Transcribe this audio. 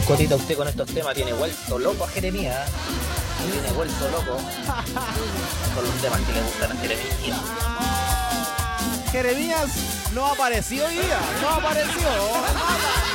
Cotita, usted con estos temas tiene vuelto loco a Jeremías. Tiene vuelto loco con los temas que le gustan a Jeremías. Jeremías no apareció hoy día, no apareció.